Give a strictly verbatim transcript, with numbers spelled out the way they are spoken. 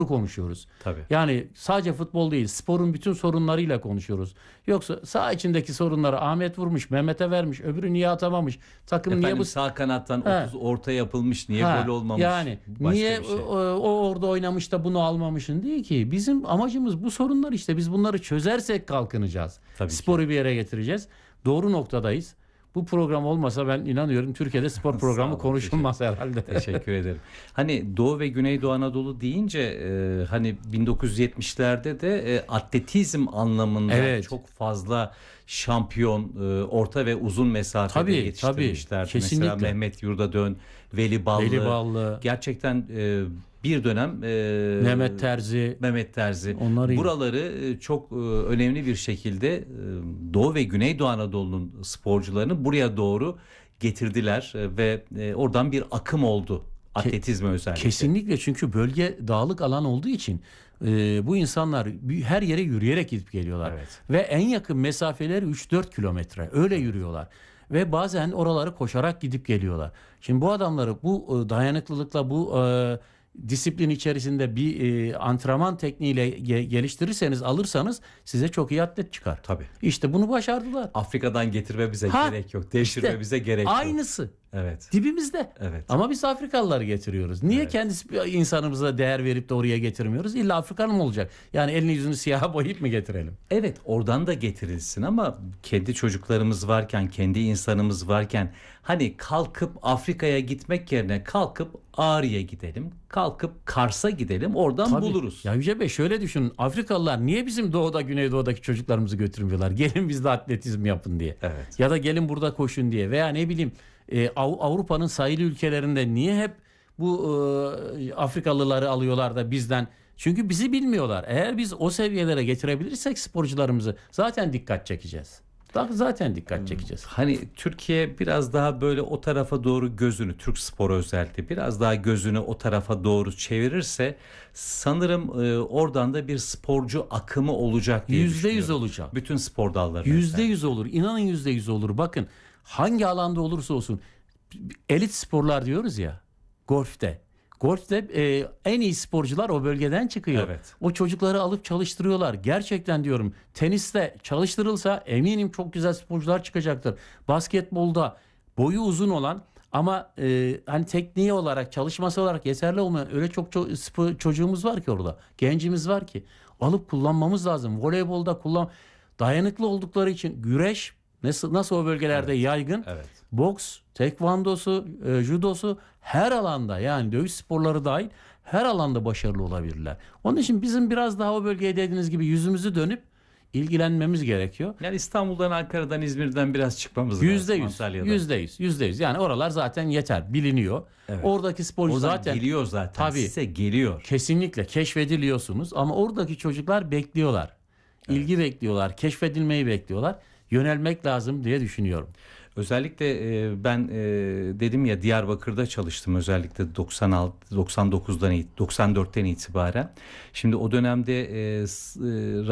konuşuyoruz. Tabii. Yani sadece futbol değil, sporun bütün sorunlarıyla konuşuyoruz. Yoksa saha içindeki sorunları Ahmet vurmuş, Mehmet'e vermiş, öbürü niye atamamış, takım Efendim niye bu sağ kanattan He. otuz orta yapılmış, niye Ha, gol olmamış? yani Başka niye bir şey. o, o orada oynamış da bunu almamışın değil ki. Bizim amacımız bu sorunlar işte. Biz bunları çözersek kalkınacağız. Tabii Sporu ki. bir yere getireceğiz. Doğru noktadayız. Bu program olmasa ben inanıyorum Türkiye'de spor programı Sağ olun, konuşulmaz herhalde. Teşekkür ederim. Hani Doğu ve Güneydoğu Anadolu deyince e, hani bin dokuz yüz yetmişlerde de e, atletizm anlamında Evet. çok fazla şampiyon e, orta ve uzun mesafede Tabii, yetiştirmişlerdi. tabii, kesinlikle. Mesela Mehmet Yurdadön, Veli Ballı. Veli Ballı. Gerçekten e, bir dönem e, Mehmet Terzi. Mehmet Terzi. Onlar iyi. Buraları e, çok e, önemli bir şekilde e, Doğu ve Güneydoğu Anadolu'nun sporcularını buraya doğru getirdiler e, ve e, oradan bir akım oldu atletizme özellikle. Kesinlikle, çünkü bölge dağlık alan olduğu için e, bu insanlar bir- her yere yürüyerek gidip geliyorlar. Evet. Ve en yakın mesafeleri üç dört kilometre öyle yürüyorlar. Ve bazen oraları koşarak gidip geliyorlar. Şimdi bu adamları bu e, dayanıklılıkla, bu e, disiplin içerisinde bir e, antrenman tekniğiyle ge- geliştirirseniz, alırsanız size çok iyi atlet çıkar. Tabii. İşte bunu başardılar. Afrika'dan getirmemize Ha, gerek yok. Devşirmemize İşte gerek yok. aynısı. Evet. Dibimizde. Evet. Ama biz Afrikalıları getiriyoruz. Niye Evet. kendisi insanımıza değer verip de oraya getirmiyoruz? İlla Afrikalı mı olacak? Yani elini yüzünü siyaha boyayıp mı getirelim? Evet, oradan da getirilsin ama kendi çocuklarımız varken, kendi insanımız varken hani kalkıp Afrika'ya gitmek yerine kalkıp Ağrı'ya gidelim, kalkıp Kars'a gidelim, oradan Tabii. buluruz. Ya Yüce Bey, şöyle düşünün. Afrikalılar niye bizim doğuda, güneydoğudaki çocuklarımızı götürmüyorlar? Gelin bizde atletizm yapın diye. Evet. Ya da gelin burada koşun diye. Veya ne bileyim e, Av- Avrupa'nın sahili ülkelerinde niye hep bu e, Afrikalıları alıyorlar da bizden? Çünkü bizi bilmiyorlar. Eğer biz o seviyelere getirebilirsek sporcularımızı zaten dikkat çekeceğiz. Bak zaten dikkat çekeceğiz. Hani Türkiye biraz daha böyle o tarafa doğru gözünü, Türk sporu özellikle biraz daha gözünü o tarafa doğru çevirirse sanırım e, oradan da bir sporcu akımı olacak diye Yüzde yüz düşünüyorum. olacak. Bütün spor dalları. Yüzde yüz olur. İnanın yüzde yüz olur. Bakın hangi alanda olursa olsun, elit sporlar diyoruz ya, golfte. Golfte e, en iyi sporcular o bölgeden çıkıyor. Evet. O çocukları alıp çalıştırıyorlar. Gerçekten diyorum, teniste çalıştırılsa eminim çok güzel sporcular çıkacaktır. Basketbolda boyu uzun olan ama e, hani tekniği olarak, çalışması olarak yeterli olmayan öyle çok, çok spor- çocuğumuz var ki orada. Gencimiz var ki alıp kullanmamız lazım. Voleybolda kullan dayanıklı oldukları için güreş nasıl nasıl o bölgelerde Evet. yaygın. Evet. Boks, tekvandosu, e, judosu, her alanda, yani dövüş sporları dahil her alanda başarılı olabilirler. Onun için bizim biraz daha o bölgeye dediğiniz gibi yüzümüzü dönüp ilgilenmemiz gerekiyor. Yani İstanbul'dan, Ankara'dan, İzmir'den biraz çıkmamız Yüzde lazım. yüz, Antalya'dan. yüzde yüz, yüzde yüz. Yani oralar zaten yeter, biliniyor. Evet. Oradaki sporcu Oradan zaten geliyor zaten. Tabii. Size geliyor. kesinlikle keşfediliyorsunuz ama oradaki çocuklar bekliyorlar. İlgi bekliyorlar, keşfedilmeyi bekliyorlar. Yönelmek lazım diye düşünüyorum. Özellikle e, ben e, dedim ya, Diyarbakır'da çalıştım özellikle doksan altı doksan dokuzdan it- doksan dörtten itibaren. Şimdi o dönemde e, s- e,